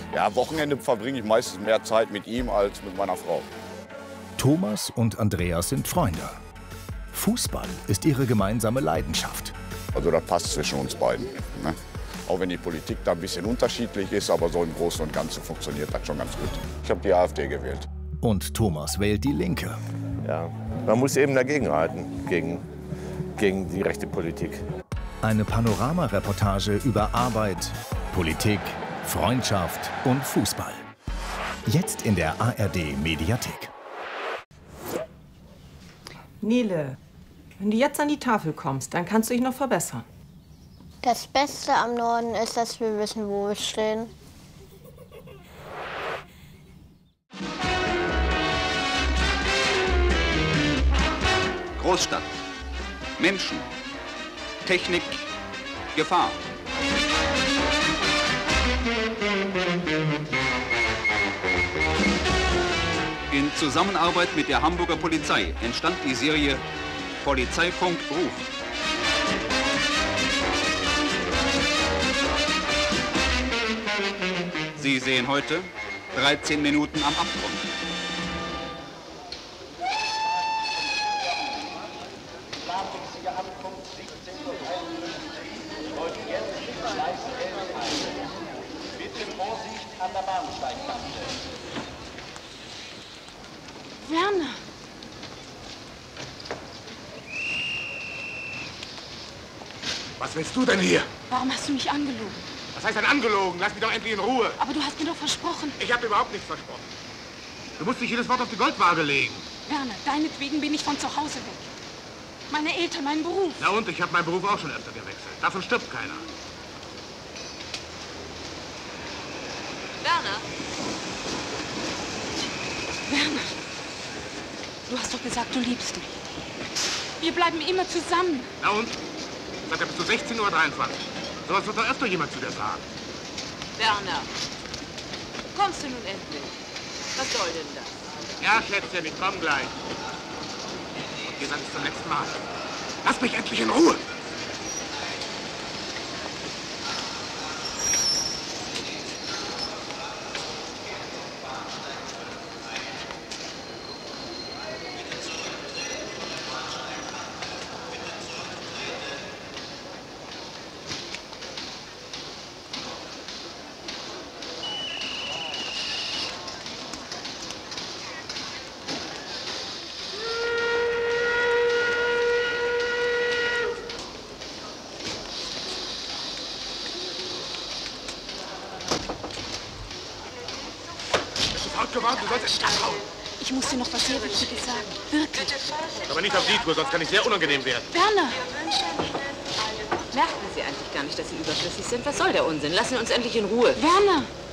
Ja, Wochenende verbringe ich meistens mehr Zeit mit ihm als mit meiner Frau. Thomas und Andreas sind Freunde. Fußball ist ihre gemeinsame Leidenschaft. Also das passt zwischen uns beiden. Ne? Auch wenn die Politik da ein bisschen unterschiedlich ist, aber so im Großen und Ganzen funktioniert das schon ganz gut. Ich habe die AfD gewählt. Und Thomas wählt die Linke. Ja, man muss eben dagegenhalten, gegen die rechte Politik. Eine Panoramareportage über Arbeit, Politik, Freundschaft und Fußball. Jetzt in der ARD-Mediathek. Nele, wenn du jetzt an die Tafel kommst, dann kannst du dich noch verbessern. Das Beste am Norden ist, dass wir wissen, wo wir stehen. Großstadt. Menschen. Technik. Gefahr. In Zusammenarbeit mit der Hamburger Polizei entstand die Serie Polizeifunk ruft. Sie sehen heute 13 Minuten am Abgrund. Bitte Vorsicht an der Bahnsteigkante. Werner! Was willst du denn hier? Warum hast du mich angelogen? Was heißt denn angelogen? Lass mich doch endlich in Ruhe. Aber du hast mir doch versprochen. Ich habe überhaupt nichts versprochen. Du musst nicht jedes Wort auf die Goldwaage legen. Werner, deinetwegen bin ich von zu Hause weg. Meine Eltern, meinen Beruf. Na und, ich habe meinen Beruf auch schon öfter gewechselt. Davon stirbt keiner. Werner! Werner! Du hast doch gesagt, du liebst mich. Wir bleiben immer zusammen. Na und? Seit bis zu 16:23 Uhr. Sowas wird doch öfter jemand zu dir sagen. Werner, kommst du nun endlich? Was soll denn das? Ja, Schätzchen, ich komm gleich. Und ihr seid bis zum letzten Mal. Lass mich endlich in Ruhe! Du sollst Stadthauen. Ich muss dir noch was sehr Wichtiges sagen. Wirklich. Aber nicht auf die Tour, sonst kann ich sehr unangenehm werden. Werner! Merken Sie eigentlich gar nicht, dass Sie überflüssig sind? Was soll der Unsinn? Lassen Sie uns endlich in Ruhe. Werner!